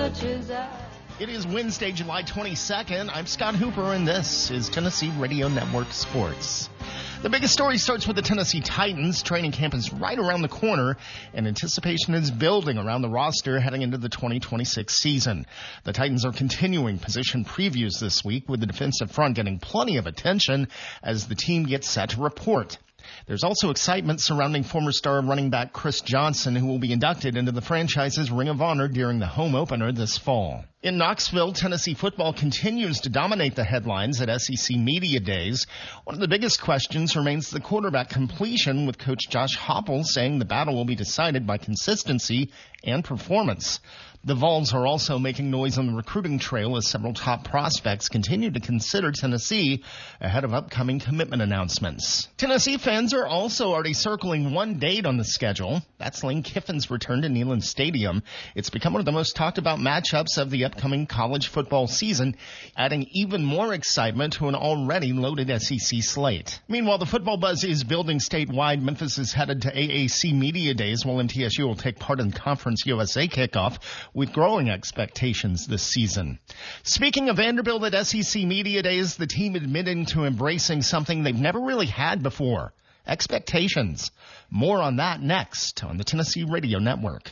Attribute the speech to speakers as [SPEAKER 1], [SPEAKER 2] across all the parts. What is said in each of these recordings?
[SPEAKER 1] It is Wednesday, July 22nd. I'm Scott Hooper, and this is Tennessee Radio Network Sports. The biggest story starts with the Tennessee Titans. Training camp is right around the corner, and anticipation is building around the roster heading into the 2026 season. The Titans are continuing position previews this week, with the defensive front getting plenty of attention as the team gets set to report. There's also excitement surrounding former star running back Chris Johnson, who will be inducted into the franchise's Ring of Honor during the home opener this fall. In Knoxville, Tennessee football continues to dominate the headlines at SEC Media Days. One of the biggest questions remains the quarterback completion, with Coach Josh Heupel saying the battle will be decided by consistency and performance. The Vols are also making noise on the recruiting trail as several top prospects continue to consider Tennessee ahead of upcoming commitment announcements. Tennessee fans are also already circling one date on the schedule. That's Lane Kiffin's return to Neyland Stadium. It's become one of the most talked about matchups of the upcoming college football season, adding even more excitement to an already loaded SEC slate. Meanwhile, the football buzz is building statewide. Memphis is headed to AAC Media Days, while MTSU will take part in Conference USA kickoff, with growing expectations this season. Speaking of Vanderbilt at SEC Media Days, the team admitting to embracing something they've never really had before: expectations. More on that next on the Tennessee Radio Network.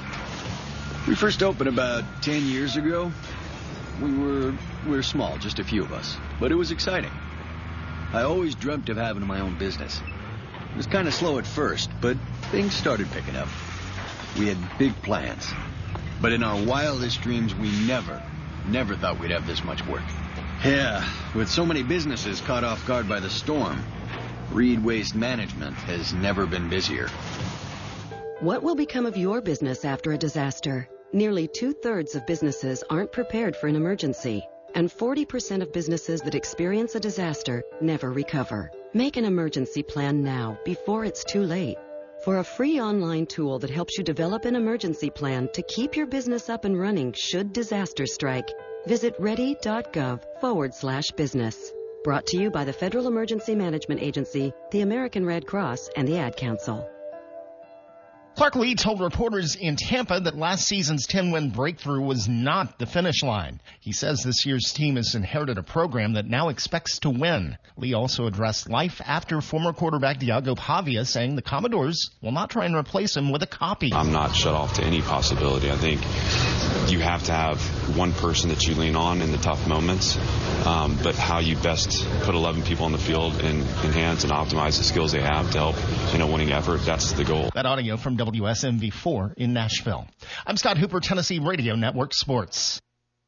[SPEAKER 2] We first opened about 10 years ago. We were small, just a few of us, but it was exciting. I always dreamt of having my own business. It was kind of slow at first, but things started picking up. We had big plans. But in our wildest dreams, we never thought we'd have this much work. Yeah, with so many businesses caught off guard by the storm, Reed Waste Management has never been busier.
[SPEAKER 3] What will become of your business after a disaster? Nearly 2/3 of businesses aren't prepared for an emergency, and 40% of businesses that experience a disaster never recover. Make an emergency plan now, before it's too late. For a free online tool that helps you develop an emergency plan to keep your business up and running should disaster strike, visit ready.gov/business. Brought to you by the Federal Emergency Management Agency, the American Red Cross, and the Ad Council.
[SPEAKER 1] Clark Lee told reporters in Tampa that last season's 10-win breakthrough was not the finish line. He says this year's team has inherited a program that now expects to win. Lee also addressed life after former quarterback Diago Pavia, saying the Commodores will not try and replace him with a copy.
[SPEAKER 4] I'm not shut off to any possibility. I think you have to have one person that you lean on in the tough moments, but how you best put 11 people on the field and enhance and optimize the skills they have to help in a winning effort, that's the goal.
[SPEAKER 1] That audio from WSMV4 in Nashville. I'm Scott Hooper, Tennessee Radio Network Sports.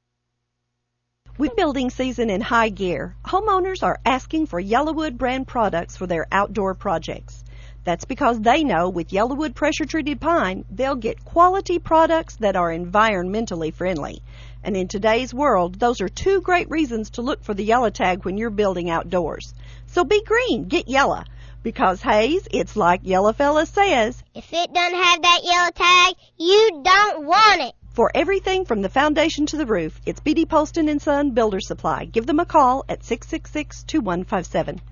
[SPEAKER 5] With building season in high gear, homeowners are asking for Yellowwood brand products for their outdoor projects. That's because they know with Yellowwood pressure-treated pine, they'll get quality products that are environmentally friendly. And in today's world, those are two great reasons to look for the yellow tag when you're building outdoors. So be green, get yellow. Because, Hayes, it's like Yellow Fella says,
[SPEAKER 6] if it doesn't have that yellow tag, you don't want it.
[SPEAKER 5] For everything from the foundation to the roof, it's B.D. Poston & Son Builder Supply. Give them a call at 666-2157.